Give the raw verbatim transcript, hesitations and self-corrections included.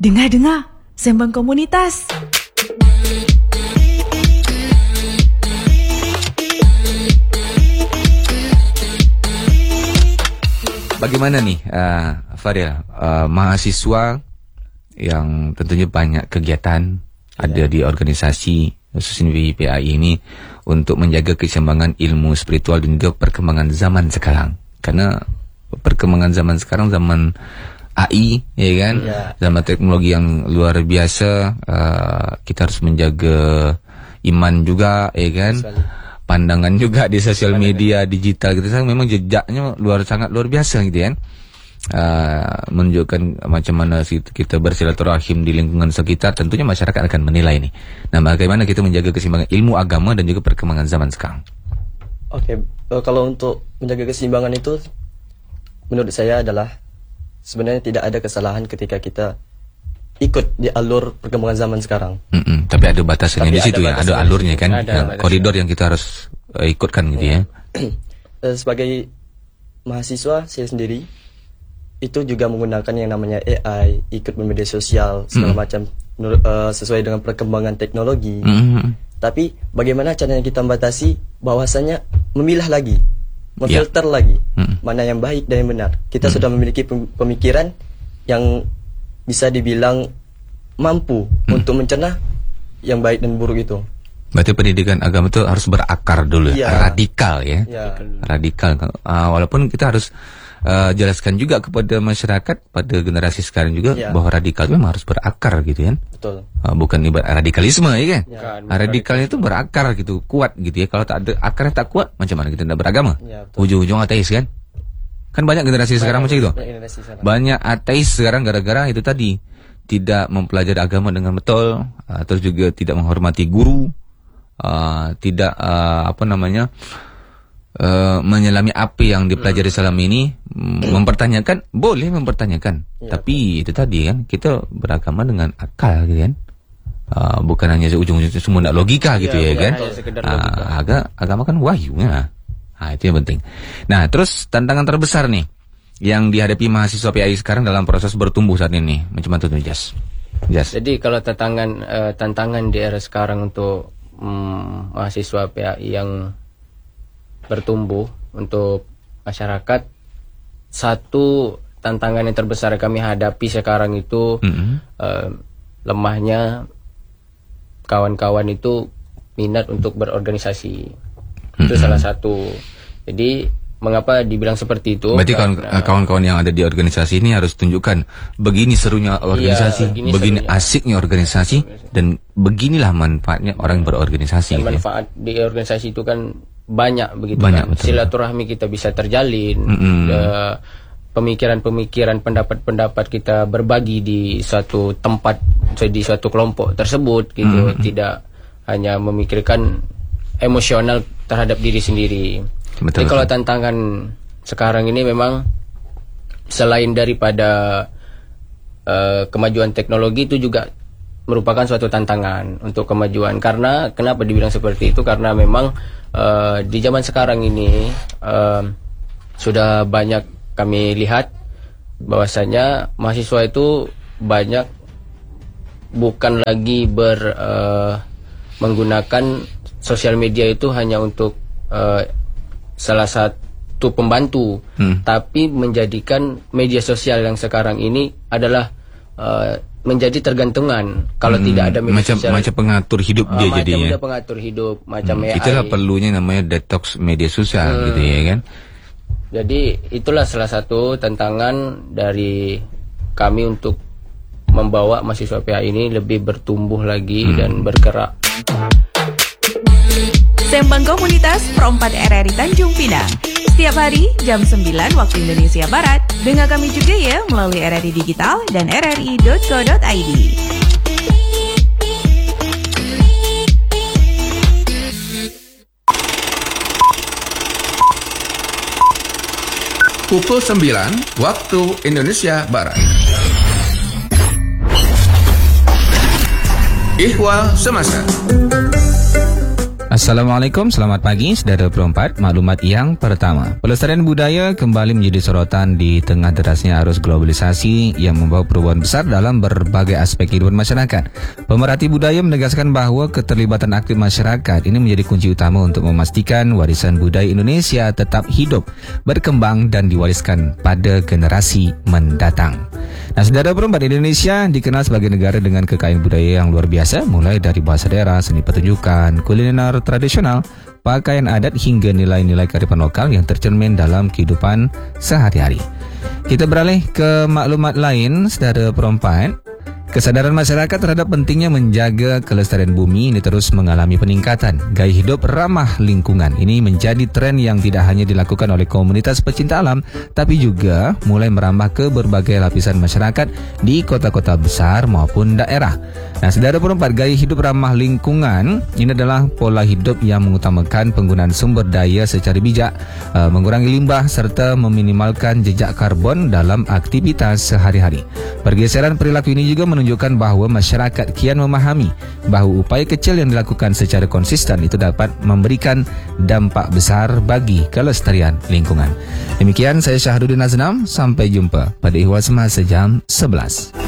Dengar-dengar, Sembang Komunitas. Bagaimana nih, uh, Fadil, uh, mahasiswa yang tentunya banyak kegiatan ya. Ada di organisasi khususnya di P A I ini untuk menjaga keseimbangan ilmu spiritual dan juga perkembangan zaman sekarang. Karena perkembangan zaman sekarang zaman A I, ya kan, ya. Zaman teknologi yang luar biasa, uh, kita harus menjaga iman juga, ya kan, Sekali. Pandangan juga di sosial media digital gitu, memang jejaknya luar sangat luar biasa gitu kan, uh, menunjukkan macam mana kita bersilaturahim di lingkungan sekitar. Tentunya masyarakat akan menilai nih. Nah, bagaimana kita menjaga keseimbangan ilmu agama dan juga perkembangan zaman sekarang? Oke, uh, kalau untuk menjaga keseimbangan itu, menurut saya adalah sebenarnya tidak ada kesalahan ketika kita ikut di alur perkembangan zaman sekarang. Mm-mm, tapi ada batasannya di situ ya, ada alurnya kan, ada koridor yang kita harus uh, ikutkan gitu ya. Sebagai mahasiswa saya sendiri itu juga menggunakan yang namanya A I, ikut media sosial segala mm. macam uh, sesuai dengan perkembangan teknologi. Mm-hmm. Tapi bagaimana caranya kita membatasi bahwasanya memilah lagi, memfilter yeah. lagi mm-hmm. mana yang baik dan yang benar. Kita mm-hmm. sudah memiliki pemikiran yang bisa dibilang mampu hmm. untuk mencerna yang baik dan buruk itu. Berarti pendidikan agama itu harus berakar dulu, ya. radikal ya, ya. radikal. Uh, walaupun kita harus uh, jelaskan juga kepada masyarakat, pada generasi sekarang juga ya. bahwa radikal memang harus berakar gitu kan. Betul. Uh, bukan ibarat radikalisme ya kan. Ya. Uh, radikalnya itu berakar gitu, kuat gitu ya. Kalau tak ada akarnya tak kuat, macam mana kita tidak beragama? Ya, ujung-ujung ateis kan? Kan banyak generasi banyak, sekarang macam itu. Banyak ateis sekarang gara-gara itu tadi, tidak mempelajari agama dengan betul, uh, terus juga tidak menghormati guru, uh, tidak uh, apa namanya uh, menyelami apa yang dipelajari selama ini, mempertanyakan, boleh mempertanyakan, ya, tapi itu tadi kan kita beragama dengan akal gitu kan. Uh, bukan hanya ujung-ujung semua nak logika gitu ya, ya kan. Uh, aga, agama kan wahyu ya. Nah, itu yang penting. Nah, terus tantangan terbesar nih yang dihadapi mahasiswa P A I sekarang dalam proses bertumbuh saat ini, macam mana tuh, Jas? Jas. Jadi kalau tantangan uh, tantangan di era sekarang untuk um, mahasiswa P A I yang bertumbuh untuk masyarakat, satu tantangan yang terbesar yang kami hadapi sekarang itu mm-hmm. uh, lemahnya kawan-kawan itu minat untuk berorganisasi. Mm-hmm. Itu salah satu. Jadi mengapa dibilang seperti itu? Berarti kawan, kawan-kawan yang ada di organisasi ini harus tunjukkan begini serunya organisasi, iya, begini, begini serunya. asiknya organisasi, dan beginilah manfaatnya orang berorganisasi. Dan gitu manfaat ya? Di organisasi itu kan banyak begitu. Banyak, kan? Silaturahmi kita bisa terjalin, mm-hmm. uh, pemikiran-pemikiran, pendapat-pendapat kita berbagi di suatu tempat, di suatu kelompok tersebut, gitu. Mm-hmm. Tidak hanya memikirkan emosional terhadap diri sendiri. Betul. Jadi kalau tantangan sekarang ini memang selain daripada uh, kemajuan teknologi, itu juga merupakan suatu tantangan untuk kemajuan. Karena kenapa dibilang seperti itu? Karena memang uh, di zaman sekarang ini uh, sudah banyak kami lihat bahwasanya mahasiswa itu banyak bukan lagi ber uh, menggunakan sosial media itu hanya untuk uh, salah satu pembantu, hmm. tapi menjadikan media sosial yang sekarang ini adalah uh, menjadi tergantungan. Kalau hmm. tidak ada media macam, sosial, macam pengatur hidup uh, dia macam jadinya. Macam pengatur hidup, macam hmm. A I. Itulah perlunya namanya detox media sosial, hmm. gitu ya kan. Jadi itulah salah satu tantangan dari kami untuk membawa mahasiswa P A I ini lebih bertumbuh lagi hmm. dan bergerak. Sembang Komunitas Pro empat R R I Tanjung Pinang. Setiap hari jam sembilan waktu Indonesia Barat. Dengar kami juga ya melalui R R I Digital dan r r i dot co dot i d. Pukul sembilan waktu Indonesia Barat. Ihwal Semasa. Assalamualaikum, selamat pagi saudara perempat. Maklumat yang pertama, pelestarian budaya kembali menjadi sorotan di tengah derasnya arus globalisasi yang membawa perubahan besar dalam berbagai aspek kehidupan masyarakat. Pemerhati budaya menegaskan bahawa keterlibatan aktif masyarakat ini menjadi kunci utama untuk memastikan warisan budaya Indonesia tetap hidup, berkembang dan diwariskan pada generasi mendatang. Nah, saudara perempat, Indonesia dikenal sebagai negara dengan kekayaan budaya yang luar biasa, mulai dari bahasa daerah, seni pertunjukan, kuliner tradisional, pakaian adat hingga nilai-nilai kearifan lokal yang tercermin dalam kehidupan sehari-hari. Kita beralih ke maklumat lain, saudara perempat. Kesadaran masyarakat terhadap pentingnya menjaga kelestarian bumi ini terus mengalami peningkatan. Gaya hidup ramah lingkungan ini menjadi tren yang tidak hanya dilakukan oleh komunitas pecinta alam, tapi juga mulai merambah ke berbagai lapisan masyarakat di kota-kota besar maupun daerah. Nah, saudara perempat, gaya hidup ramah lingkungan ini adalah pola hidup yang mengutamakan penggunaan sumber daya secara bijak, mengurangi limbah serta meminimalkan jejak karbon dalam aktivitas sehari-hari. Pergeseran perilaku ini juga menunjukkan bahawa masyarakat kian memahami bahawa upaya kecil yang dilakukan secara konsisten itu dapat memberikan dampak besar bagi kelestarian lingkungan. Demikian, saya Syahruddin Aznam. Sampai jumpa pada Ihwal Semasa jam sebelas.